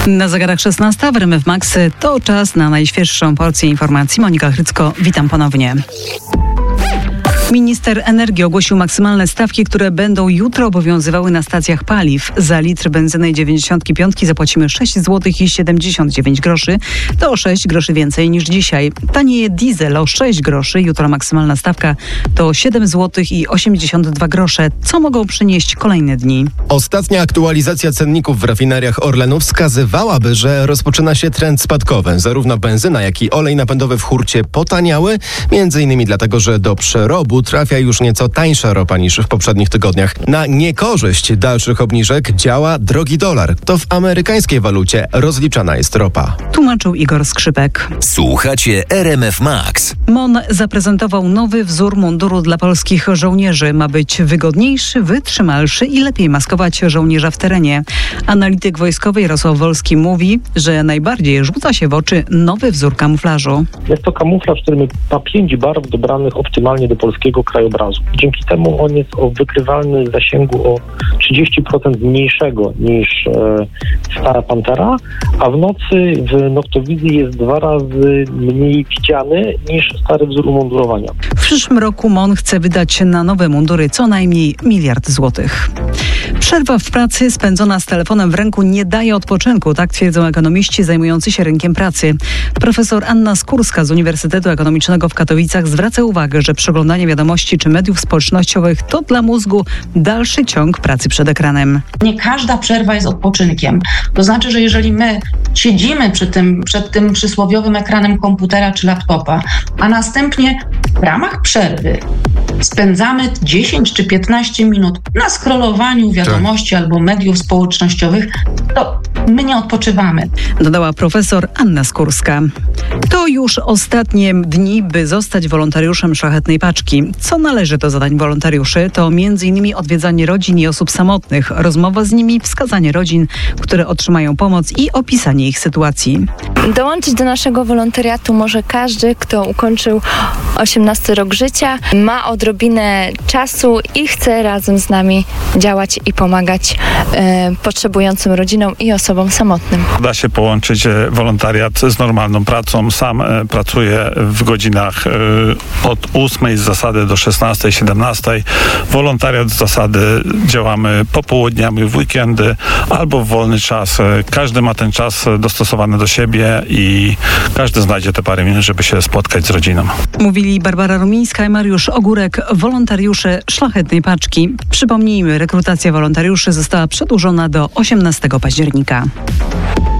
Na zegarach 16 w RMF Max to czas na najświeższą porcję informacji. Monika Chrycko, witam ponownie. Minister energii ogłosił maksymalne stawki, które będą jutro obowiązywały na stacjach paliw. Za litr benzyny 95 zapłacimy 6 zł i 79 groszy. To o 6 groszy więcej niż dzisiaj. Tanieje diesel o 6 groszy. Jutro maksymalna stawka to 7 zł i 82 grosze. Co mogą przynieść kolejne dni? Ostatnia aktualizacja cenników w rafineriach Orlenu wskazywałaby, że rozpoczyna się trend spadkowy. Zarówno benzyna, jak i olej napędowy w hurcie potaniały, m.in. dlatego, że do przerobu trafia już nieco tańsza ropa niż w poprzednich tygodniach. Na niekorzyść dalszych obniżek działa drogi dolar. To w amerykańskiej walucie rozliczana jest ropa. Tłumaczył Igor Skrzypek. Słuchacie RMF Max. MON zaprezentował nowy wzór munduru dla polskich żołnierzy. Ma być wygodniejszy, wytrzymalszy i lepiej maskować żołnierza w terenie. Analityk wojskowy Jarosław Wolski mówi, że najbardziej rzuca się w oczy nowy wzór kamuflażu. Jest to kamuflaż, który ma 5 barw dobranych optymalnie do polskiego krajobrazu. Dzięki temu on jest wykrywalny w zasięgu o 30% mniejszego niż stara Pantera, a w nocy w noktowizji jest 2 razy mniej widziany niż stary wzór umundurowania. W przyszłym roku MON chce wydać na nowe mundury co najmniej 1 miliard złotych. Przerwa w pracy spędzona z telefonem w ręku nie daje odpoczynku, tak twierdzą ekonomiści zajmujący się rynkiem pracy. Profesor Anna Skórska z Uniwersytetu Ekonomicznego w Katowicach zwraca uwagę, że przeglądanie wiadomości czy mediów społecznościowych to dla mózgu dalszy ciąg pracy przed ekranem. Nie każda przerwa jest odpoczynkiem. To znaczy, że jeżeli my siedzimy przed tym przysłowiowym ekranem komputera czy laptopa, a następnie w ramach przerwy spędzamy 10 czy 15 minut na scrollowaniu wiadomości albo mediów społecznościowych, to my nie odpoczywamy. Dodała profesor Anna Skórska. To już ostatnie dni, by zostać wolontariuszem Szlachetnej Paczki. Co należy do zadań wolontariuszy, to m.in. odwiedzanie rodzin i osób samotnych, rozmowa z nimi, wskazanie rodzin, które otrzymają pomoc i opisanie ich sytuacji. Dołączyć do naszego wolontariatu może każdy, kto ukończył 18 rok życia, ma odrobinę czasu i chce razem z nami działać i pomagać potrzebującym rodzinom i osobom samotnym. Da się połączyć wolontariat z normalną pracą. Sam pracuję w godzinach od 8 z zasady do 16, 17. Wolontariat z zasady działamy popołudniami, w weekendy albo w wolny czas. Każdy ma ten czas dostosowany do siebie i każdy znajdzie te parę minut, żeby się spotkać z rodziną. Mówili Barbara Rumińska i Mariusz Ogórek, wolontariusze Szlachetnej Paczki. Przypomnijmy, rekrutacja wolontariuszy została przedłużona do 18 października.